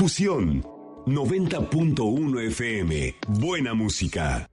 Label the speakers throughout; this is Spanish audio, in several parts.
Speaker 1: Fusión 90.1 FM. Buena música.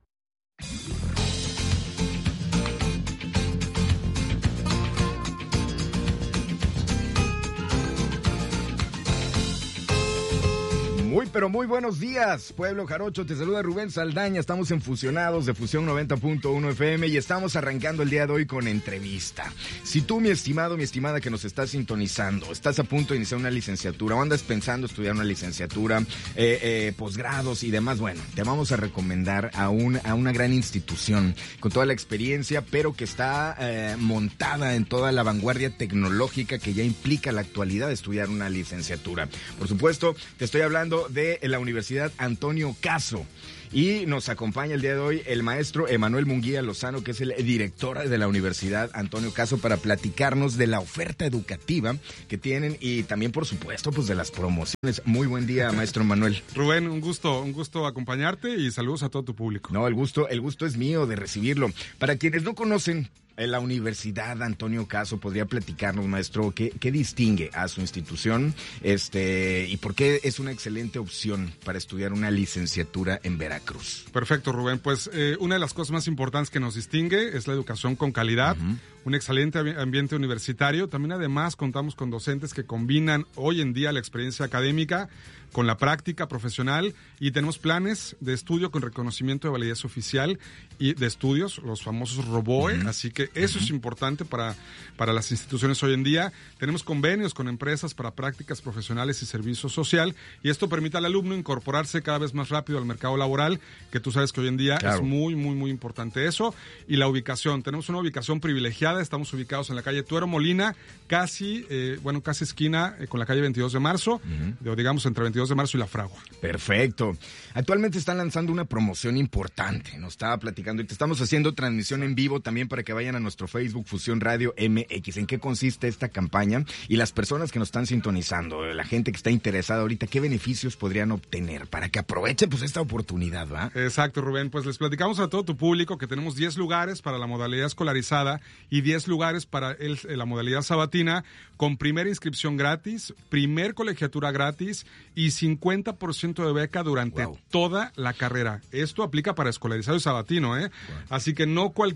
Speaker 2: Pero muy buenos días, pueblo jarocho, te saluda Rubén Saldaña, estamos en Fusionados de Fusión 90.1 FM y estamos arrancando el día de hoy con entrevista. Si tú, mi estimado, mi estimada que nos estás sintonizando, estás a punto de iniciar una licenciatura o andas pensando estudiar una licenciatura, posgrados y demás, bueno, te vamos a recomendar a una gran institución con toda la experiencia, pero que está montada en toda la vanguardia tecnológica que ya implica la actualidad de estudiar una licenciatura. Por supuesto, te estoy hablando de la Universidad Antonio Caso. Y nos acompaña el día de hoy el maestro Emanuel Munguía Lozano, que es el director de la Universidad Antonio Caso, para platicarnos de la oferta educativa que tienen y también, por supuesto, pues de las promociones. Muy buen día, maestro Emanuel.
Speaker 3: Rubén, un gusto acompañarte y saludos a todo tu público.
Speaker 2: No, el gusto es mío de recibirlo. Para quienes no conocen la Universidad Antonio Caso, ¿podría platicarnos, maestro, qué distingue a su institución y por qué es una excelente opción para estudiar una licenciatura en Veracruz?
Speaker 3: Perfecto, Rubén. Pues una de las cosas más importantes que nos distingue es la educación con calidad, un excelente ambiente universitario. También, además, contamos con docentes que combinan hoy en día la experiencia académica con la práctica profesional y tenemos planes de estudio con reconocimiento de validez oficial y de estudios, los famosos ROBOE, así que eso es importante para las instituciones hoy en día. Tenemos convenios con empresas para prácticas profesionales y servicio social y esto permite al alumno incorporarse cada vez más rápido al mercado laboral, que tú sabes que hoy en día es muy, muy, muy importante eso. Y la ubicación, tenemos una ubicación privilegiada, estamos ubicados en la calle Tuero Molina, casi esquina con la calle 22 de marzo, digamos entre 22 de marzo y La Fragua.
Speaker 2: Perfecto. Actualmente están lanzando una promoción importante, nos estaba platicando y te estamos haciendo transmisión en vivo también para que vayan a nuestro Facebook Fusión Radio MX. ¿En qué consiste esta campaña? Y las personas que nos están sintonizando, la gente que está interesada ahorita, ¿qué beneficios podrían obtener para que aprovechen pues esta oportunidad, ¿va?
Speaker 3: Exacto, Rubén. Pues les platicamos a todo tu público que tenemos 10 lugares para la modalidad escolarizada y 10 lugares para la modalidad sabatina, con primera inscripción gratis, primer colegiatura gratis y 50% de beca durante toda la carrera. Esto aplica para escolarizado y sabatino, ¿eh? Así que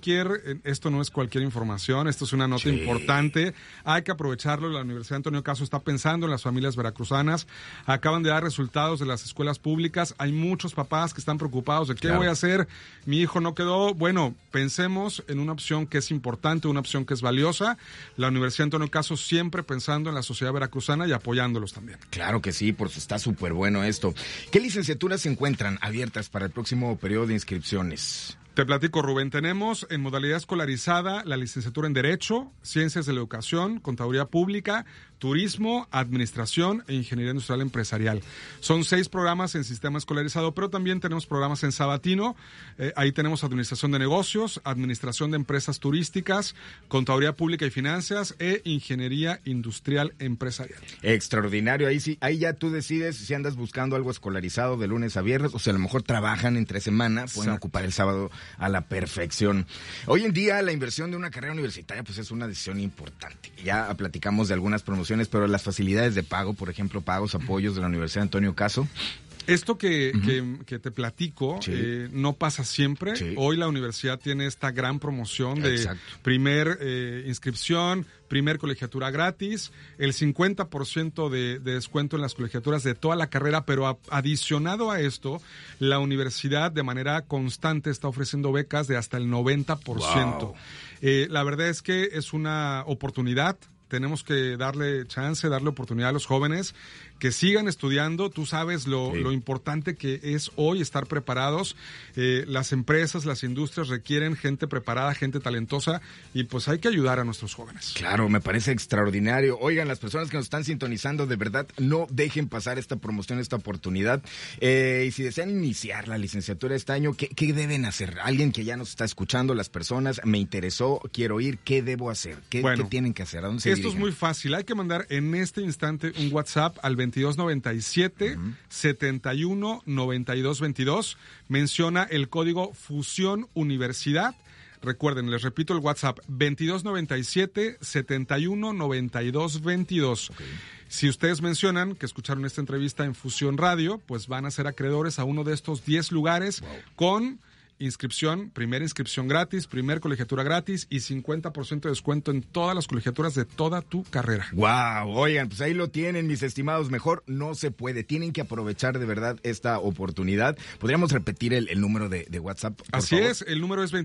Speaker 3: esto no es cualquier información, esto es una nota importante. Hay que aprovecharlo. La Universidad Antonio Caso está pensando en las familias veracruzanas. Acaban de dar resultados de las escuelas públicas. Hay muchos papás que están preocupados de qué voy a hacer. Mi hijo no quedó. Bueno, pensemos en una opción que es importante, una opción que es valiosa. La Universidad Antonio Caso siempre pensando en la sociedad veracruzana y apoyándolos también.
Speaker 2: Claro que sí, pues está súper bueno esto. ¿Qué licenciaturas se encuentran abiertas para el próximo periodo de inscripciones?
Speaker 3: Te platico, Rubén. Tenemos en modalidad escolarizada la licenciatura en Derecho, Ciencias de la Educación, Contaduría Pública, Turismo, Administración e Ingeniería Industrial Empresarial. Son 6 programas en sistema escolarizado, pero también tenemos programas en sabatino. Ahí tenemos Administración de Negocios, Administración de Empresas Turísticas, Contaduría Pública y Finanzas e Ingeniería Industrial Empresarial.
Speaker 2: Extraordinario. Ahí ya tú decides si andas buscando algo escolarizado de lunes a viernes o si a lo mejor trabajan entre semana, pueden ocupar el sábado a la perfección. Hoy en día la inversión de una carrera universitaria pues es una decisión importante. Ya platicamos de algunas promociones, pero las facilidades de pago, por ejemplo, pagos, apoyos de la Universidad Antonio Caso.
Speaker 3: Esto que te platico no pasa siempre. Hoy la universidad tiene esta gran promoción de primer inscripción, primer colegiatura gratis, el 50% de descuento en las colegiaturas de toda la carrera, pero adicionado a esto, la universidad de manera constante está ofreciendo becas de hasta el 90%. La verdad es que es una oportunidad. Tenemos que darle oportunidad a los jóvenes que sigan estudiando. Tú sabes lo importante que es hoy estar preparados. Las empresas, las industrias requieren gente preparada, gente talentosa y pues hay que ayudar a nuestros jóvenes.
Speaker 2: Claro, me parece extraordinario. Oigan, las personas que nos están sintonizando, de verdad, no dejen pasar esta promoción, esta oportunidad. Y si desean iniciar la licenciatura este año, ¿qué deben hacer? Alguien que ya nos está escuchando, las personas, me interesó, quiero ir, ¿qué debo hacer? ¿Qué tienen que hacer? ¿A dónde se
Speaker 3: Esto dirigen? Es muy fácil. Hay que mandar en este instante un WhatsApp al 2297 71 92 22. Menciona el código Fusión Universidad. Recuerden, les repito el WhatsApp 2297 71 92 22. Si ustedes mencionan que escucharon esta entrevista en Fusión Radio, pues van a ser acreedores a uno de estos 10 lugares con inscripción, primera inscripción gratis, primer colegiatura gratis y 50% de descuento en todas las colegiaturas de toda tu carrera.
Speaker 2: ¡Wow! Oigan, pues ahí lo tienen, mis estimados. Mejor no se puede. Tienen que aprovechar de verdad esta oportunidad. ¿Podríamos repetir el número de WhatsApp, por
Speaker 3: Así
Speaker 2: favor?
Speaker 3: es, el número es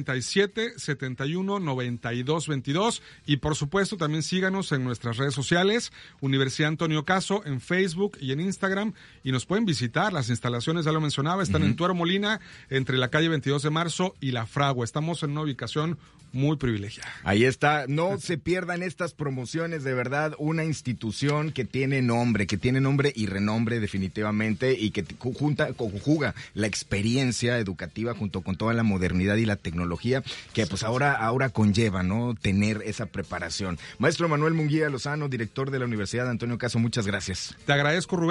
Speaker 3: 2297-719222 y por supuesto también síganos en nuestras redes sociales, Universidad Antonio Caso, en Facebook y en Instagram, y nos pueden visitar. Las instalaciones, ya lo mencionaba, están en Tuero Molina, entre la calle 22 de Marzo y La Fragua. Estamos en una ubicación muy privilegiada.
Speaker 2: Ahí está, no se pierdan estas promociones, de verdad, una institución que tiene nombre y renombre definitivamente, y que conjuga la experiencia educativa junto con toda la modernidad y la tecnología que pues ahora conlleva, ¿no?, tener esa preparación. Maestro Manuel Munguía Lozano, director de la Universidad Antonio Caso, muchas gracias.
Speaker 3: Te agradezco, Rubén.